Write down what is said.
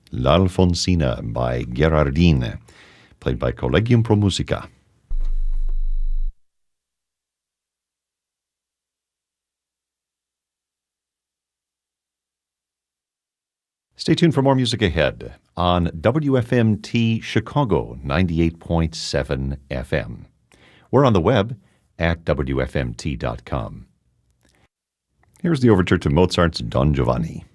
L'Alfonsina by Gherardin, played by Collegium Pro Musica. Stay tuned for more music ahead on WFMT Chicago 98.7 FM. We're on the web at WFMT.com. Here's the overture to Mozart's Don Giovanni.